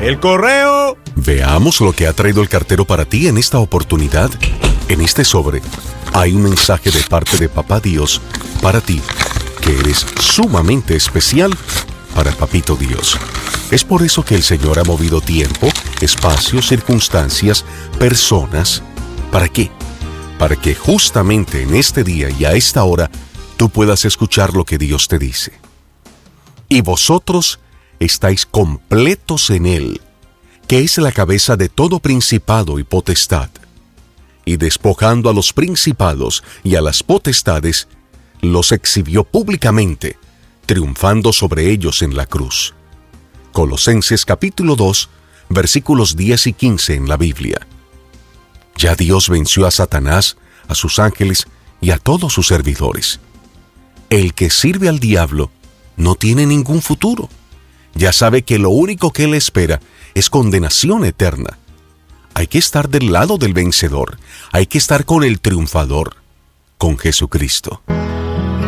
¡El correo! Veamos lo que ha traído el cartero para ti en esta oportunidad. En este sobre hay un mensaje de parte de Papá Dios para ti, que eres sumamente especial para Papito Dios. Es por eso que el Señor ha movido tiempo, espacio, circunstancias, personas. ¿Para qué? Para que justamente en este día y a esta hora tú puedas escuchar lo que Dios te dice. Y vosotros estáis completos en Él, que es la cabeza de todo principado y potestad. Y despojando a los principados y a las potestades, los exhibió públicamente, triunfando sobre ellos en la cruz. Colosenses capítulo 2, versículos 10 y 15 en la Biblia. Ya Dios venció a Satanás, a sus ángeles y a todos sus servidores. El que sirve al diablo no tiene ningún futuro. Ya sabe que lo único que le espera es condenación eterna. Hay que estar del lado del vencedor. Hay que estar con el triunfador, con Jesucristo.